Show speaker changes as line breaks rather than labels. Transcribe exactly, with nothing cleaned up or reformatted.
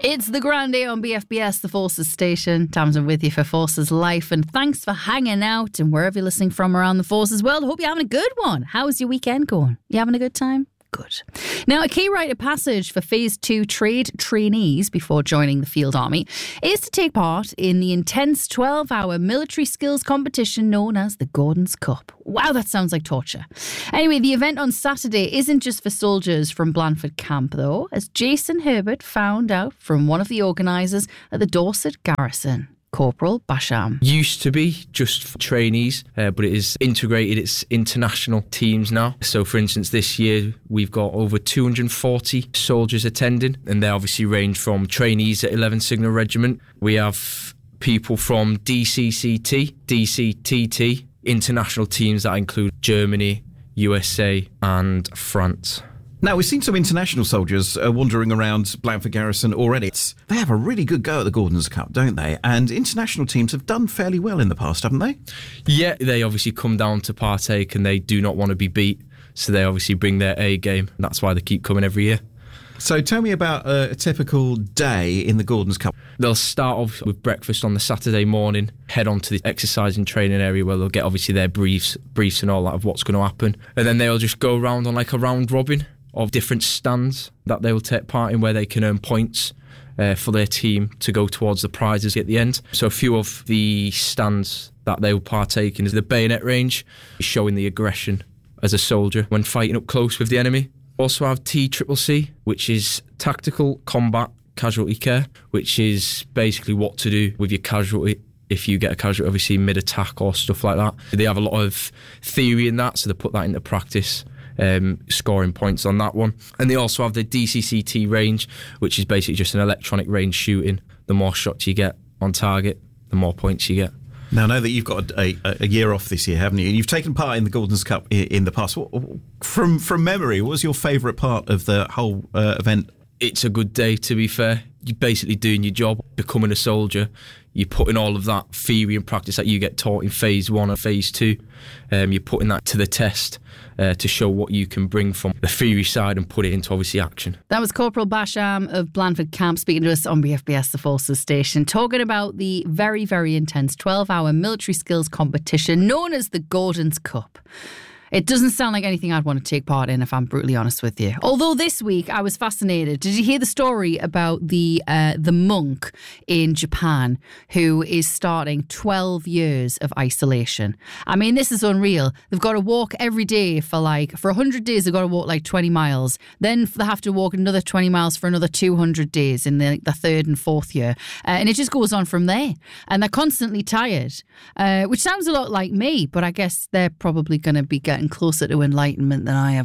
It's the Grand Day on B F B S, the Forces station. Tamsin with you for Forces Life, and thanks for hanging out and wherever you're listening from around the Forces world. I hope you're having a good one. How's your weekend going? You having a good time? Good. Now, a key rite of passage for Phase two trade trainees before joining the Field Army is to take part in the intense twelve-hour military skills competition known as the Gordon's Cup. Wow, that sounds like torture. Anyway, the event on Saturday isn't just for soldiers from Blandford Camp, though, as Jason Herbert found out from one of the organisers at the Dorset Garrison. Corporal Basham.
Used to be just for trainees, uh, but it is integrated. It's international teams now. So, for instance, this year we've got over two hundred forty soldiers attending, and they obviously range from trainees at eleventh Signal Regiment. We have people from D C C T, D C T T, international teams that include Germany, U S A and France.
Now, we've seen some international soldiers uh, wandering around Blandford Garrison already. It's, they have a really good go at the Gordon's Cup, don't they? And international teams have done fairly well in the past, haven't they?
Yeah, they obviously come down to partake and they do not want to be beat. So they obviously bring their A game. And that's why they keep coming every year.
So tell me about uh, a typical day in the Gordon's Cup.
They'll start off with breakfast on the Saturday morning, head on to the exercise and training area where they'll get obviously their briefs, briefs and all that of what's going to happen. And then they'll just go around on like a round robin of different stands that they will take part in where they can earn points uh, for their team to go towards the prizes at the end. So a few of the stands that they will partake in is the bayonet range, showing the aggression as a soldier when fighting up close with the enemy. Also have T C C C, which is Tactical Combat Casualty Care, which is basically what to do with your casualty if you get a casualty, obviously mid-attack or stuff like that. They have a lot of theory in that, so they put that into practice. Um, scoring points on that one. And they also have the D C C T range, which is basically just an electronic range shooting. The more shots you get on target, the more points you get.
Now, I know that you've got a, a, a year off this year, haven't you? You've taken part in the Gordon's Cup in, in the past. What, from from memory, what was your favourite part of the whole uh, event?
It's a good day, to be fair. You're basically doing your job, becoming a soldier. You're putting all of that theory and practice that you get taught in phase one and phase two. Um, you're putting that to the test uh, to show what you can bring from the theory side and put it into obviously action.
That was Corporal Basham of Blandford Camp speaking to us on B F B S, the Forces station, talking about the very, very intense twelve-hour military skills competition known as the Gordon's Cup. It doesn't sound like anything I'd want to take part in, if I'm brutally honest with you. Although this week I was fascinated. Did you hear the story about the uh, the monk in Japan who is starting twelve years of isolation? I mean, this is unreal. They've got to walk every day for like, for one hundred days, they've got to walk like twenty miles. Then they have to walk another twenty miles for another two hundred days in the, the third and fourth year. Uh, and it just goes on from there. And they're constantly tired, uh, which sounds a lot like me, but I guess they're probably going to be getting closer to enlightenment than I have